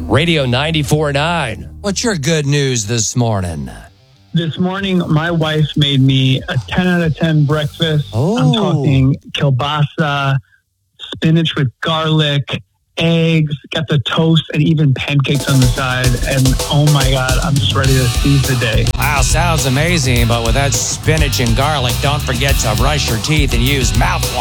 Radio 94.9. What's your good news this morning? This morning, my wife made me a 10 out of 10 breakfast. Oh. I'm talking kielbasa, spinach with garlic, eggs, got the toast, and even pancakes on the side. And oh my God, I'm just ready to seize the day. Wow, sounds amazing. But with that spinach and garlic, don't forget to brush your teeth and use mouthwash.